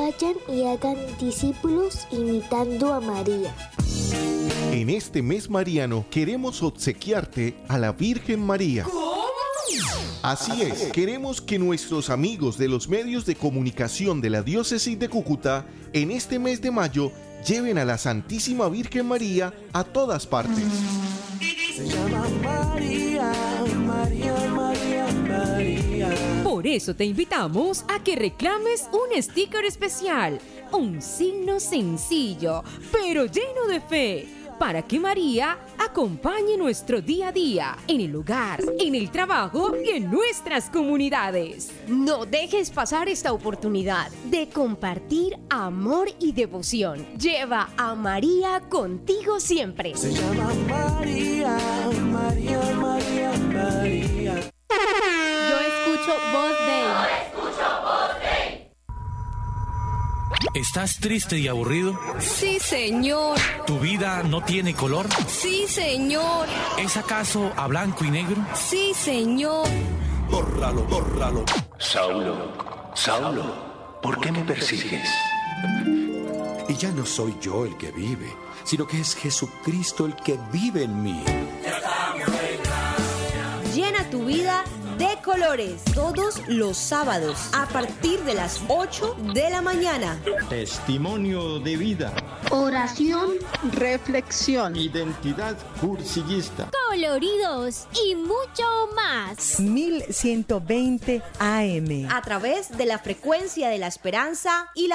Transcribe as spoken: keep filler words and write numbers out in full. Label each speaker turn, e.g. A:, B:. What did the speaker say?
A: Vayan y hagan discípulos imitando a María.
B: En este mes mariano queremos obsequiarte a la Virgen María.
C: ¿Cómo?
B: Así es, queremos que nuestros amigos de los medios de comunicación de la Diócesis de Cúcuta en este mes de mayo lleven a la Santísima Virgen María a todas partes.
D: Se llama María, María, María, María.
C: Por eso te invitamos a que reclames un sticker especial, un signo sencillo, pero lleno de fe, para que María acompañe nuestro día a día, en el hogar, en el trabajo y en nuestras comunidades.
E: No dejes pasar esta oportunidad de compartir amor y devoción. Lleva a María contigo siempre.
D: Se llama María, María, María, María.
E: Yo escucho Voz Day.
F: ¿Estás triste y aburrido?
G: Sí, señor.
F: ¿Tu vida no tiene color?
G: Sí, señor.
F: ¿Es acaso a blanco y negro?
G: Sí, señor.
D: Bórralo, bórralo.
H: Saulo, Saulo, ¿por qué me persigues?
I: Y ya no soy yo el que vive, sino que es Jesucristo el que vive en mí.
E: Llena tu vida de colores todos los sábados a partir de las ocho de la mañana.
J: Testimonio de vida.
K: Oración.
L: Reflexión.
J: Identidad cursillista.
K: Coloridos y mucho más.
M: mil ciento veinte A M.
E: A través de la frecuencia de la esperanza y la